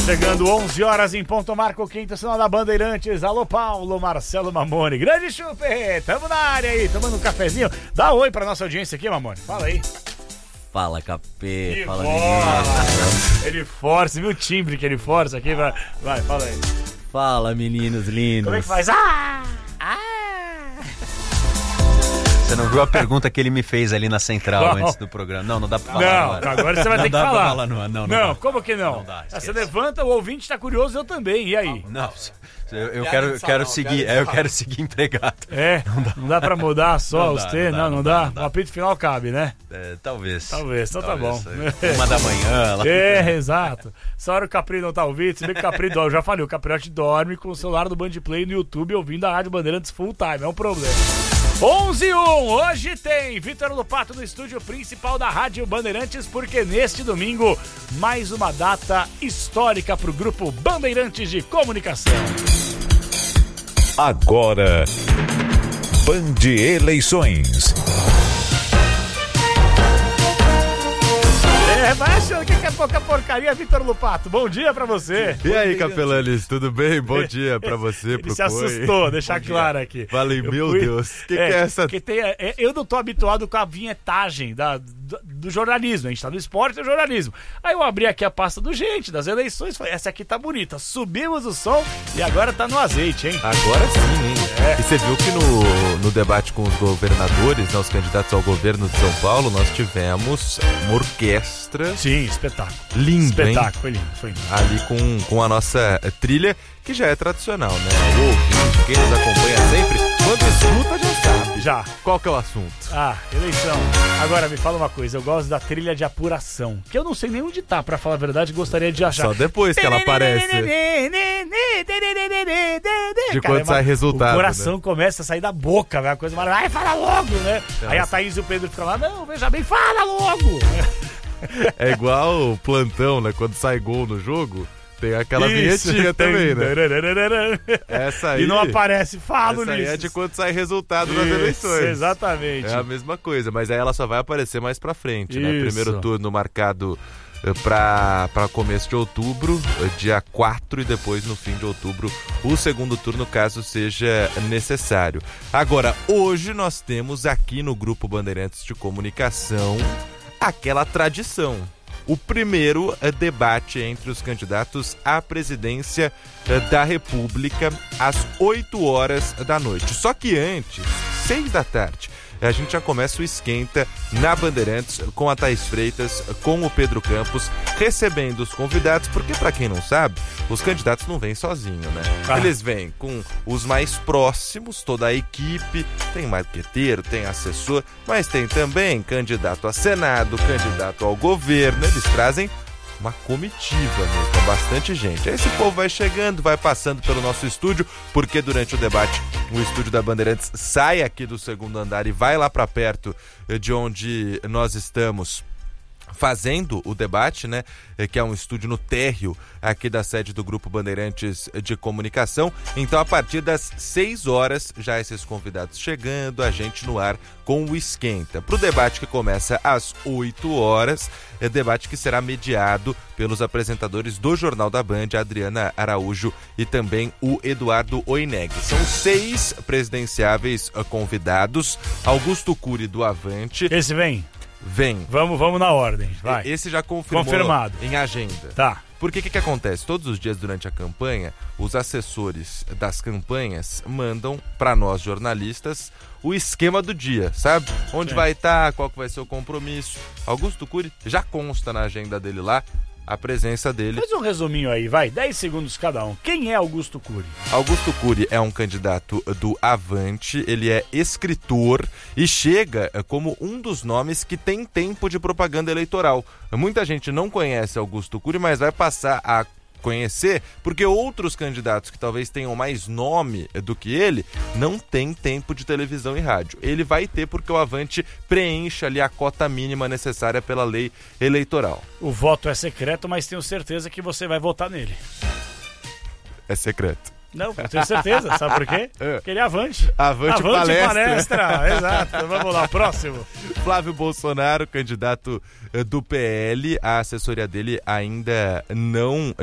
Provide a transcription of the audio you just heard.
Chegando 11 horas em ponto, Marco Quinto, sinal da Bandeirantes. Alô, Paulo, Marcelo Mamone. Grande Chupe, tamo na área aí, tomando um cafezinho. Dá oi pra nossa audiência aqui, Mamone. Fala aí. Fala, Capê. Fala, meninos. Ele força, viu o timbre que ele força aqui? Vai, fala aí. Fala, meninos lindos. Como é que faz? Você não viu a pergunta que ele me fez ali na central antes do programa? Não dá pra falar agora você vai ter que falar. Não, como que não? Não dá, você levanta, o ouvinte tá curioso, eu também, e aí? Não, eu quero seguir empregado. Não dá pra mudar só não dá. O apito final cabe, né? Talvez, então tá bom. 1h da manhã. Exato. Essa hora o Capri não tá ouvindo, se bem que o Capri dorme, já falei, o Capriote dorme com o celular do Band Play no YouTube ouvindo a Rádio Bandeirantes full time, é um problema. 11:01, hoje tem Vitor Lupato no estúdio principal da Rádio Bandeirantes, porque neste domingo, mais uma data histórica pro grupo Bandeirantes de Comunicação. Agora, Band Eleições. Vai achando que é pouca porcaria, Vitor Lupato. Bom dia pra você. E aí, Capelanes, tudo bem? Bom dia pra você, pro Ele se assustou, deixar claro aqui. Falei, Deus, o que é essa? Eu não tô habituado com a vinhetagem do jornalismo. A gente tá no esporte e no jornalismo. Aí eu abri aqui a pasta das eleições, falei, essa aqui tá bonita. Subimos o som e agora tá no azeite, hein? Agora sim, hein? E você viu que no debate com os governadores, os candidatos ao governo de São Paulo, nós tivemos uma orquestra. Sim, espetáculo. Lindo, espetáculo, hein? Foi lindo. Ali com a nossa trilha, que já é tradicional, né? O ouvinte, quem nos acompanha sempre, quando escuta já sabe. Já. Qual que é o assunto? Eleição. Agora, me fala uma coisa, eu gosto da trilha de apuração, que eu não sei nem onde tá, pra falar a verdade, gostaria de achar. Só depois que ela aparece. De quando sai resultado. O coração começa a sair da boca, velho, a coisa maravilhosa. Fala logo, né? Aí a Thaís e o Pedro ficam lá, não, veja bem, fala logo. É igual o plantão, né? Quando sai gol no jogo, tem aquela vinhetinha também, né? Essa aí. E não aparece, falo nisso. Essa aí é de quando sai resultado nas eleições. Exatamente. É a mesma coisa, mas aí ela só vai aparecer mais pra frente, né? Isso. Primeiro turno marcado para começo de outubro, dia 4, e depois no fim de outubro o segundo turno, caso seja necessário. Agora, hoje nós temos aqui no Grupo Bandeirantes de Comunicação aquela tradição. O primeiro debate entre os candidatos à presidência da República às 8h da noite. Só que antes, 6 da tarde, a gente já começa o esquenta na Bandeirantes com a Thaís Freitas, com o Pedro Campos, recebendo os convidados, porque pra quem não sabe, os candidatos não vêm sozinhos, né? Eles vêm com os mais próximos, toda a equipe, tem marqueteiro, tem assessor, mas tem também candidato a Senado, candidato ao governo, eles trazem uma comitiva mesmo, bastante gente. Aí esse povo vai chegando, vai passando pelo nosso estúdio, porque durante o debate o estúdio da Bandeirantes sai aqui do segundo andar e vai lá para perto de onde nós estamos fazendo o debate, né? Que é um estúdio no térreo aqui da sede do Grupo Bandeirantes de Comunicação. Então, a partir das 6h, já esses convidados chegando, a gente no ar com o esquenta. Para o debate que começa às 8h, é debate que será mediado pelos apresentadores do Jornal da Band, a Adriana Araújo e também o Eduardo Oineg. São 6 presidenciáveis convidados. Augusto Cury, do Avante. Esse vem? Vem. Vamos na ordem, vai. Esse já confirmado em agenda. Tá. Porque o que acontece? Todos os dias durante a campanha, os assessores das campanhas mandam para nós jornalistas o esquema do dia, sabe? Onde vai estar, qual que vai ser o compromisso. Augusto Cury já consta na agenda dele lá a presença dele. Faz um resuminho aí, vai, 10 segundos cada um. Quem é Augusto Cury? Augusto Cury é um candidato do Avante, ele é escritor e chega como um dos nomes que tem tempo de propaganda eleitoral. Muita gente não conhece Augusto Cury, mas vai passar a conhecer, porque outros candidatos que talvez tenham mais nome do que ele, não tem tempo de televisão e rádio. Ele vai ter porque o Avante preenche ali a cota mínima necessária pela lei eleitoral. O voto é secreto, mas tenho certeza que você vai votar nele. É secreto. Não, tenho certeza. Sabe por quê? Porque ele é Avante. Avante palestra. Exato. Vamos lá, próximo. Flávio Bolsonaro, candidato do PL. A assessoria dele ainda não